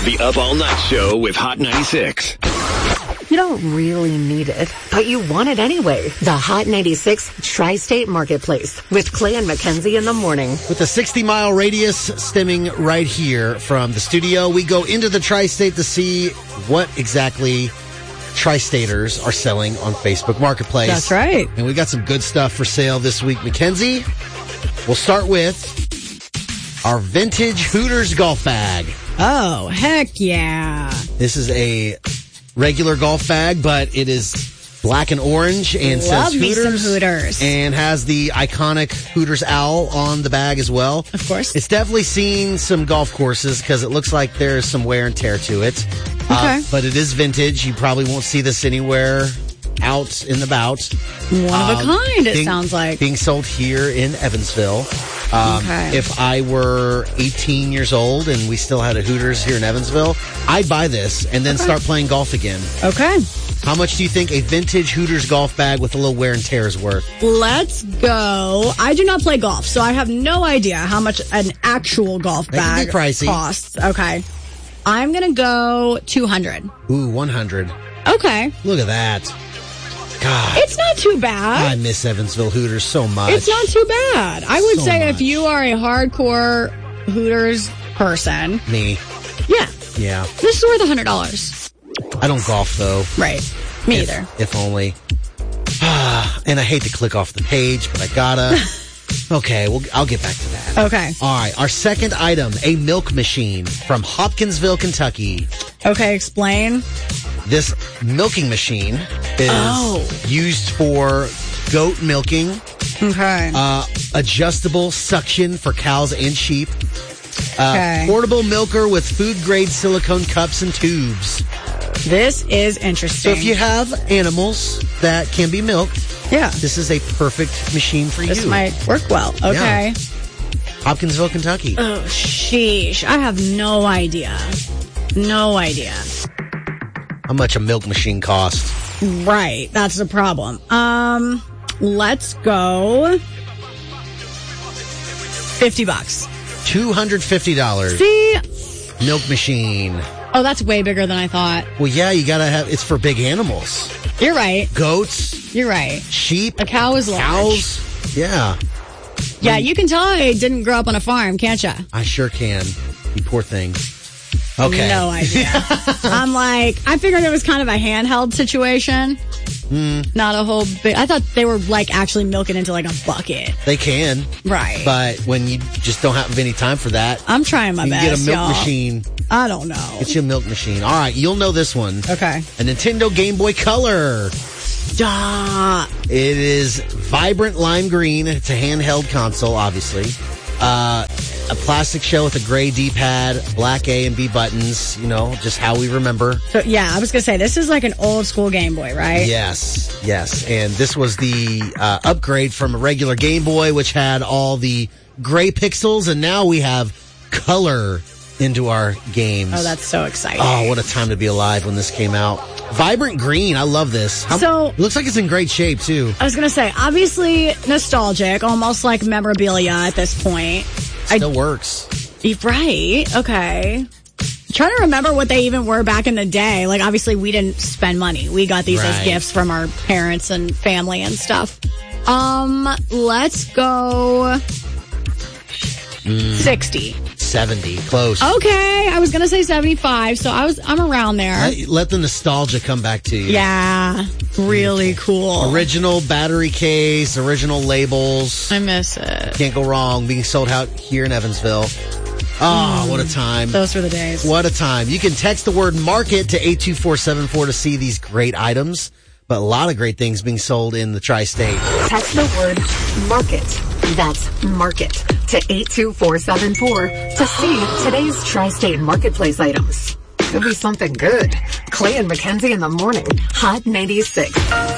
The Up All Night Show with Hot 96. You don't really need it, but you want it anyway. The Hot 96 Tri-State Marketplace with Clay and Mackenzie in the morning. With a 60-mile radius stemming right here from the studio, we go into the Tri-State to see what exactly Tri-Staters are selling on Facebook Marketplace. That's right. And we got some good stuff for sale this week. Mackenzie, we'll start with our vintage Hooters golf bag. Oh, heck yeah. This is a regular golf bag, but it is black and orange and Love says me Hooters, some Hooters. and has the iconic Hooters owl on the bag as well. Of course. It's definitely seen some golf courses because it looks like there's some wear and tear to it. Okay. But it is vintage. You probably won't see this anywhere out in the bout. One of a kind, it sounds like. Being sold here in Evansville. Okay. If I were 18 years old and we still had a Hooters here in Evansville, I'd buy this and then start playing golf again. Okay. How much do you think a vintage Hooters golf bag with a little wear and tear is worth? Let's go. I do not play golf, so I have no idea how much an actual golf That can bag be pricey. costs. Okay. I'm going to go 200. Ooh, 100. Okay. Look at that. God, It's not too bad. I miss Evansville Hooters so much. It's not too bad. I would So say much. if you are a hardcore Hooters person, Me. yeah, Yeah. this is worth $100. I don't golf, though. Right. Me either. If only. And I hate to click off the page, but I gotta. Okay, well, I'll get back to that. Okay. All right, our second item, a milk machine from Hopkinsville, Kentucky. Okay, explain. This milking machine is used for goat milking, Okay. adjustable suction for cows and sheep, Okay. portable milker with food-grade silicone cups and tubes. This is So interesting. if you have animals that can be milked, yeah, this is a perfect machine for this you. might work well. Okay. Hopkinsville, Kentucky. Oh, sheesh. I have no idea. No idea. How much a milk machine costs? Right. That's the problem. Let's go $50. $250 See? milk machine. Oh, that's way bigger than I thought. Well, yeah, you gotta have, it's for big animals. You're right. Goats, You're right. sheep, A cow is large. cows. Yeah, Yeah, you can tell I didn't grow up on a farm, can't you? I sure can. You poor thing. Okay. No idea. I'm like, I figured it was kind of a handheld situation. Not a whole big. I thought they were like actually milking into like a bucket. They can, Right. but when you just don't have any time for that, I'm trying my you best. can get a milk y'all. machine. I don't know. Get you a milk machine. All right, you'll know this one. Okay. A Nintendo Game Boy Color. Stop. It is vibrant lime green. It's a handheld console, obviously. A plastic shell with a gray D-pad, black A and B buttons, you know, just how we remember. So yeah, I was gonna say this is like an old school Game Boy, right? Yes, yes. And this was the upgrade from a regular Game Boy, which had all the gray pixels, and now we have color into our games. Oh, that's so exciting. Oh, what a time to be alive when this came out. Vibrant green. I love this. So- it looks like it's in great shape, too. I was gonna say, obviously nostalgic, almost like memorabilia at this point. Still works. Right. Okay. Trying to remember what they even were back in the day. Like, obviously, we didn't spend money. We got these as Right. gifts from our parents and family and stuff. Let's go 60. 70. Close. Okay, I was gonna say 75, so I'm around there. Let the nostalgia come back to you. Yeah, really cool. Original battery case, original labels. I miss it. Can't go wrong. Being sold out here in Evansville. Oh, what a time. Those were the days. What a time. You can text the word market to 82474 to see these great items, but a lot of great things being sold in the tri-state. Text the word market. That's market to 82474 to see today's Tri-State Marketplace items. Could be something good. Clay and Mackenzie in the morning. Hot 96.